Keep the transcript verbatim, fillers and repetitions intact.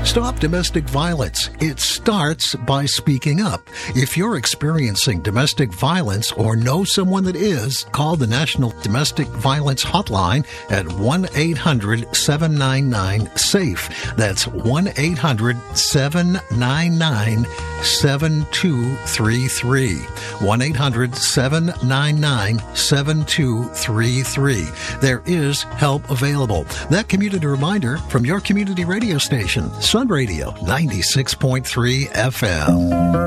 Stop domestic violence. It starts by speaking up. If you're experiencing domestic violence or know someone that is, call the National Domestic Violence Hotline at one eight hundred seven nine nine SAFE. That's one eight hundred seven nine nine seven two three three. one eight hundred seven nine nine seven two three three. There is help available. That community reminder from your community radio station, Sun Radio ninety-six point three F M.